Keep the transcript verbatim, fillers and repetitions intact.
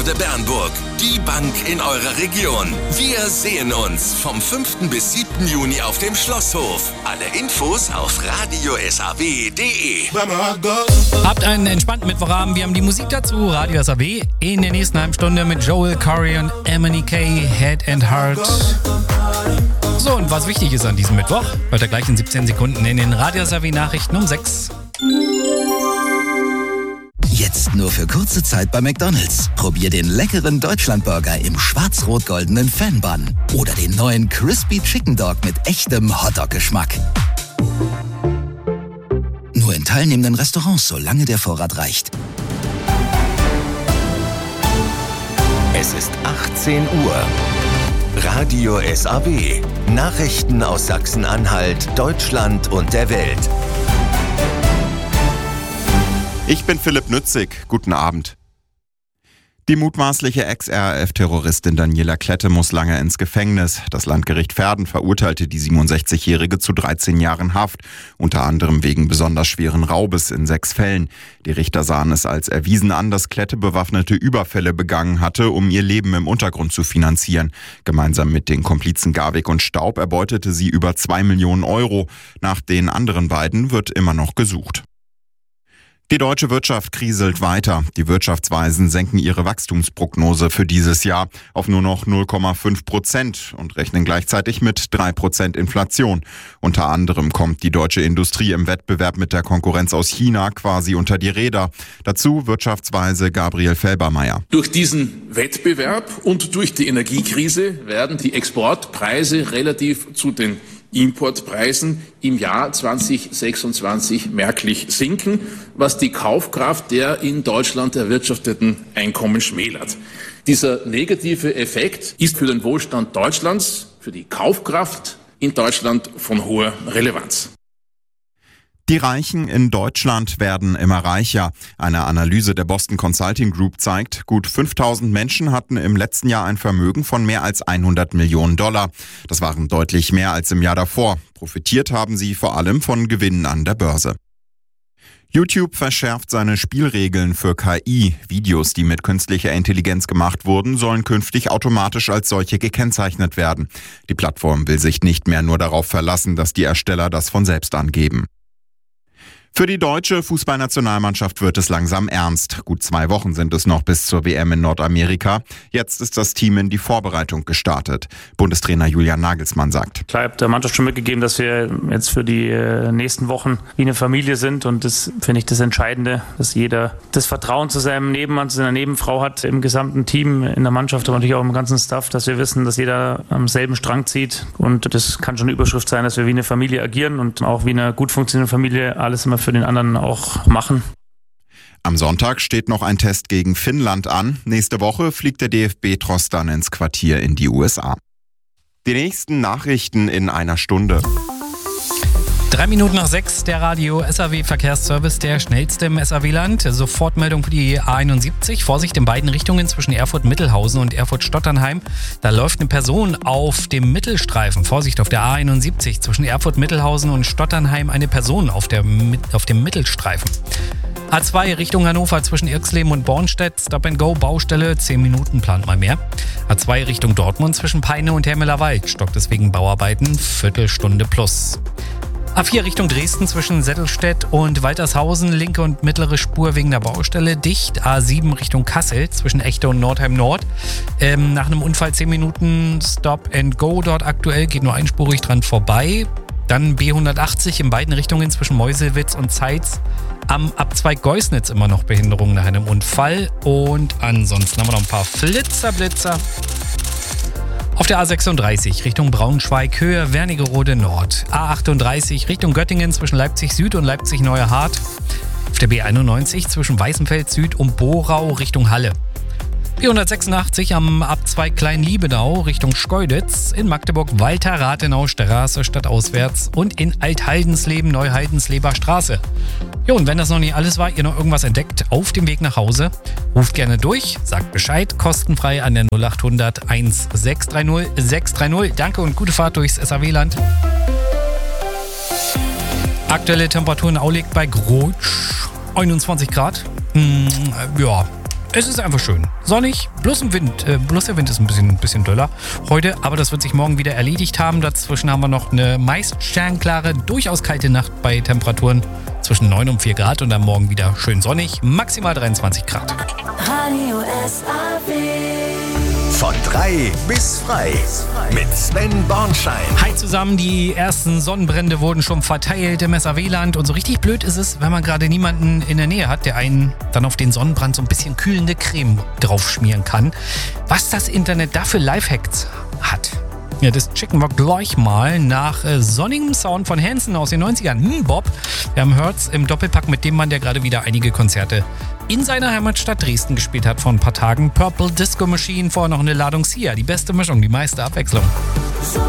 Bankensparkasse Bernburg. Die Bank in eurer Region. Wir sehen uns vom fünften bis siebten Juni auf dem Schlosshof. Alle Infos auf radio s a w punkt d e. Habt einen entspannten Mittwochabend. Wir haben die Musik dazu. Radio S A W in der nächsten halben Stunde mit Joel Corey und Emily Kay, Head and Heart. So, und was wichtig ist an diesem Mittwoch, hört ihr gleich in siebzehn Sekunden in den Radio S A W Nachrichten um sechs. Jetzt nur für kurze Zeit bei McDonald's. Probier den leckeren Deutschlandburger im schwarz-rot-goldenen Fan-Bun. Oder den neuen Crispy Chicken Dog mit echtem Hotdog-Geschmack. Nur in teilnehmenden Restaurants, solange der Vorrat reicht. Es ist achtzehn Uhr. Radio S A W. Nachrichten aus Sachsen-Anhalt, Deutschland und der Welt. Ich bin Philipp Nützig. Guten Abend. Die mutmaßliche Ex-R A F-Terroristin Daniela Klette muss lange ins Gefängnis. Das Landgericht Verden verurteilte die siebenundsechzigjährige zu dreizehn Jahren Haft, unter anderem wegen besonders schweren Raubes in sechs Fällen. Die Richter sahen es als erwiesen an, dass Klette bewaffnete Überfälle begangen hatte, um ihr Leben im Untergrund zu finanzieren. Gemeinsam mit den Komplizen Garwig und Staub erbeutete sie über zwei Millionen Euro. Nach den anderen beiden wird immer noch gesucht. Die deutsche Wirtschaft kriselt weiter. Die Wirtschaftsweisen senken ihre Wachstumsprognose für dieses Jahr auf nur noch null Komma fünf Prozent und rechnen gleichzeitig mit drei Prozent Inflation. Unter anderem kommt die deutsche Industrie im Wettbewerb mit der Konkurrenz aus China quasi unter die Räder. Dazu Wirtschaftsweise Gabriel Felbermeier. Durch diesen Wettbewerb und durch die Energiekrise werden die Exportpreise relativ zu den Importpreisen im Jahr zweitausendsechsundzwanzig merklich sinken, was die Kaufkraft der in Deutschland erwirtschafteten Einkommen schmälert. Dieser negative Effekt ist für den Wohlstand Deutschlands, für die Kaufkraft in Deutschland von hoher Relevanz. Die Reichen in Deutschland werden immer reicher. Eine Analyse der Boston Consulting Group zeigt, gut fünftausend Menschen hatten im letzten Jahr ein Vermögen von mehr als hundert Millionen Dollar. Das waren deutlich mehr als im Jahr davor. Profitiert haben sie vor allem von Gewinnen an der Börse. YouTube verschärft seine Spielregeln für K I. Videos, die mit künstlicher Intelligenz gemacht wurden, sollen künftig automatisch als solche gekennzeichnet werden. Die Plattform will sich nicht mehr nur darauf verlassen, dass die Ersteller das von selbst angeben. Für die deutsche Fußballnationalmannschaft wird es langsam ernst. Gut zwei Wochen sind es noch bis zur W M in Nordamerika. Jetzt ist das Team in die Vorbereitung gestartet. Bundestrainer Julian Nagelsmann sagt: Klar, ich habe der Mannschaft schon mitgegeben, dass wir jetzt für die nächsten Wochen wie eine Familie sind. Und das finde ich das Entscheidende, dass jeder das Vertrauen zu seinem Nebenmann, zu seiner Nebenfrau hat, im gesamten Team, in der Mannschaft, aber natürlich auch im ganzen Staff, dass wir wissen, dass jeder am selben Strang zieht. Und das kann schon eine Überschrift sein, dass wir wie eine Familie agieren und auch wie eine gut funktionierende Familie alles immer für den anderen auch machen. Am Sonntag steht noch ein Test gegen Finnland an. Nächste Woche fliegt der D F B-Tross dann ins Quartier in die U S A. Die nächsten Nachrichten in einer Stunde. Drei Minuten nach sechs, der Radio S A W Verkehrsservice, der schnellste im S A W-Land. Sofortmeldung für die A einundsiebzig. Vorsicht in beiden Richtungen zwischen Erfurt-Mittelhausen und Erfurt-Stotternheim. Da läuft eine Person auf dem Mittelstreifen. Vorsicht auf der A einundsiebzig zwischen Erfurt-Mittelhausen und Stotternheim. Eine Person auf, der, auf dem Mittelstreifen. A zwei Richtung Hannover zwischen Irxleben und Bornstedt. Stop-and-Go, Baustelle, zehn Minuten, plant mal mehr. A zwei Richtung Dortmund zwischen Peine und Hermelerwald. Stockt deswegen Bauarbeiten, Viertelstunde plus. A vier Richtung Dresden zwischen Settelstedt und Waltershausen, linke und mittlere Spur wegen der Baustelle dicht. A sieben Richtung Kassel zwischen Echte und Nordheim Nord. Ähm, nach einem Unfall zehn Minuten Stop and Go dort aktuell, geht nur einspurig dran vorbei. Dann B hundertachtzig in beiden Richtungen zwischen Meuselwitz und Zeitz. Am Abzweig Geusnitz immer noch Behinderungen nach einem Unfall. Und ansonsten haben wir noch ein paar Flitzer, Auf der A sechsunddreißig Richtung Braunschweig, Höhe Wernigerode Nord. A achtunddreißig Richtung Göttingen zwischen Leipzig Süd und Leipzig Neue Hart. Auf der B einundneunzig zwischen Weißenfeld Süd und Borau Richtung Halle. B hundertsechsundachtzig am Abzweig Klein-Liebenau Richtung Schkeuditz. In Magdeburg Walter-Rathenau Straße stadtauswärts und in Alt-Haldensleben Neuhaldensleber Straße. Jo, und wenn das noch nicht alles war, ihr noch irgendwas entdeckt auf dem Weg nach Hause, ruft gerne durch, sagt Bescheid, kostenfrei an der null achthundert sechshundertsechzig sechshundertdreißig. Danke und gute Fahrt durchs S A W-Land. Aktuelle Temperatur in Aulig bei Grotsch, einundzwanzig Grad. Hm, ja, Es ist einfach schön. Sonnig, bloß, im Wind, äh, bloß der Wind ist ein bisschen, ein bisschen döller heute, aber das wird sich morgen wieder erledigt haben. Dazwischen haben wir noch eine meist sternklare, durchaus kalte Nacht bei Temperaturen zwischen neun und vier Grad und dann morgen wieder schön sonnig, maximal dreiundzwanzig Grad. Radio S A W. Von drei bis frei mit Sven Bornschein. Hi zusammen, die ersten Sonnenbrände wurden schon verteilt im S A W-Land und so richtig blöd ist es, wenn man gerade niemanden in der Nähe hat, der einen dann auf den Sonnenbrand so ein bisschen kühlende Creme draufschmieren kann. Was das Internet dafür Lifehacks hat. Ja, das checken wir gleich mal nach äh, sonnigem Sound von Hanson aus den neunzigern. Hm, Bob, wir haben Hertz im Doppelpack mit dem Mann, der gerade wieder einige Konzerte in seiner Heimatstadt Dresden gespielt hat vor ein paar Tagen. Purple Disco Machine, vorher noch eine Ladung Sia. Die beste Mischung, die meiste Abwechslung.